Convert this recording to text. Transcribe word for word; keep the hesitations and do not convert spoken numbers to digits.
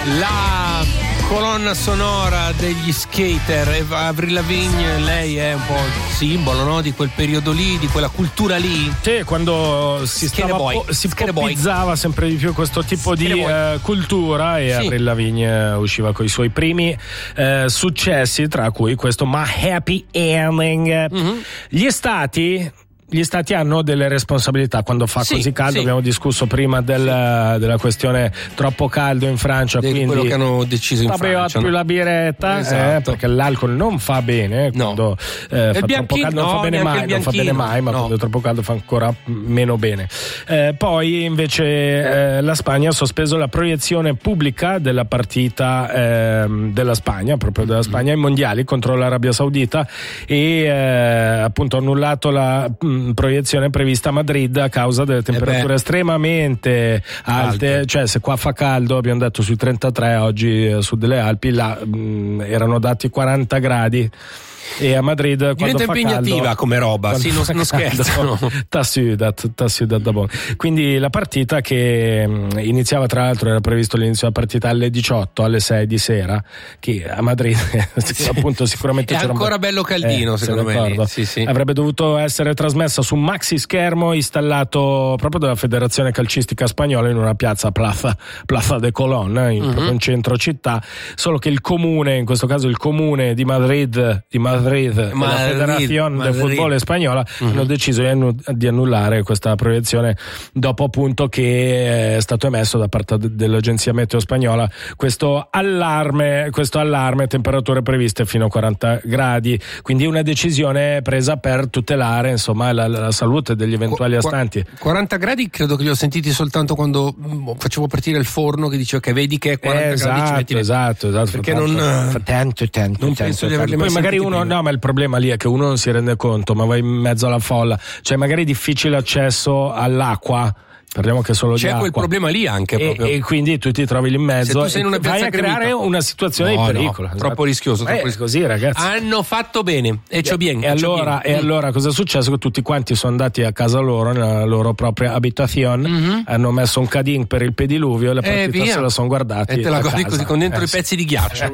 La colonna sonora degli skater, Avril Lavigne, lei è un po' simbolo, no? Di quel periodo lì, di quella cultura lì. Sì, quando si stava po- si popizzava sempre di più questo tipo di uh, cultura, e sì. Avril Lavigne usciva con i suoi primi uh, successi, tra cui questo My Happy Ending. Mm-hmm. Gli stati Gli stati hanno delle responsabilità quando fa sì, così caldo, sì. Abbiamo discusso prima del, sì. della questione troppo caldo in Francia, di quindi quello che hanno deciso in Francia, più no? la biretta, esatto. eh, perché l'alcol non fa bene, no. Quando eh, fa troppo caldo non no, fa bene mai, non fa bene mai, ma no. Quando è troppo caldo fa ancora meno bene. Eh, poi invece eh, la Spagna ha sospeso la proiezione pubblica della partita eh, della Spagna, proprio della Spagna ai mondiali contro l'Arabia Saudita, e eh, appunto ha annullato la proiezione prevista a Madrid a causa delle temperature eh estremamente alte, Alto. Cioè se qua fa caldo, abbiamo detto sui trentatré, oggi a sud delle Alpi là mh, erano dati quaranta gradi, e a Madrid quando diventa fa impegnativa caldo, come roba, sì, non, non scherzano. Tassudat, tassudat da buon. Quindi la partita, che mh, iniziava, tra l'altro era previsto l'inizio della partita alle diciotto, alle sei di sera, che a Madrid sì. appunto sicuramente è c'era ancora un... bello caldino, eh, secondo me sì, sì. Avrebbe dovuto essere trasmessa su un maxi schermo installato proprio dalla Federazione Calcistica Spagnola in una piazza, Plaza, Plaza de Colón, in, uh-huh. in centro città, solo che il comune, in questo caso il comune di Madrid di Madrid Madrid, la Federazione del Football Spagnola, uh-huh. hanno deciso di, annu- di annullare questa proiezione dopo appunto che è stato emesso da parte de- dell'agenzia meteo spagnola questo allarme, questo allarme temperature previste fino a quaranta gradi, quindi una decisione presa per tutelare insomma la, la salute degli eventuali Qu- astanti. quaranta gradi credo che li ho sentiti soltanto quando mh, facevo partire il forno, che diceva che vedi che è quaranta eh, esatto, gradi, ci metti esatto, esatto, perché tanto, non fa tanto, tanto, non tanto, penso tanto, di averli mai poi magari uno prima. No, ma il problema lì è che uno non si rende conto, ma va in mezzo alla folla, cioè magari difficile accesso all'acqua, parliamo che solo c'è di acqua. Quel problema lì anche e, proprio. e quindi tu ti trovi lì in mezzo, se tu sei in una vai a creare gremita. Una situazione no, di pericolo, no, esatto. troppo rischioso, troppo eh, rischioso. Così ragazzi hanno fatto bene e ciò bien, e, allora, bien. e allora cosa è successo? Che tutti quanti sono andati a casa loro, nella loro propria abitazione, mm-hmm. hanno messo un cadin per il pediluvio e la partita eh, se la sono guardati e te la a godi casa. così con dentro eh, i pezzi di ghiaccio